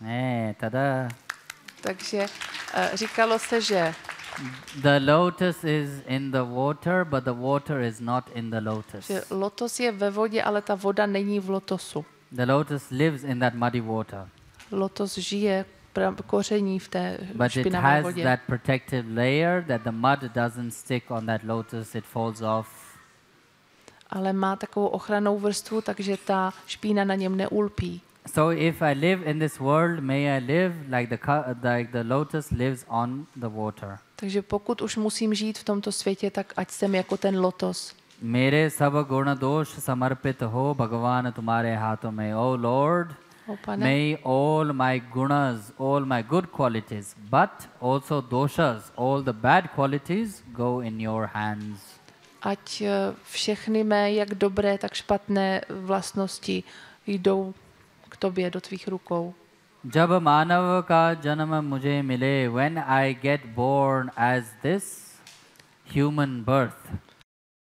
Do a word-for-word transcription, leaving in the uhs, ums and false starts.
Eh, tada. Takže uh, říkalo se, že The lotus is in the water, but the water is not in the lotus. že lotos je ve vodě, ale ta voda není v lotosu. The lotus lives in that muddy water. Lotos žije, pra- koření v té But it špinavé has vodě. that protective layer that the mud doesn't stick on that lotus, it falls off. Ale má takovou ochrannou vrstvu, takže ta špína na něm neulpí. So if I live in this world, may I live like the cu- like the lotus lives on the water. Takže pokud už musím žít v tomto světě, tak ať jsem jako ten lotos. मेरे सब गुण दोष समर्पित हो भगवान तुम्हारे हाथों में. Oh Lord, O pane, may all my gunas, all my good qualities, but also doshas, all the bad qualities go in your hands. ať eh, všechny mé, jak dobré, tak špatné vlastnosti jdou k tobě do tvých rukou. जब मानव का जन्म मुझे मिले, when I get born as this human birth,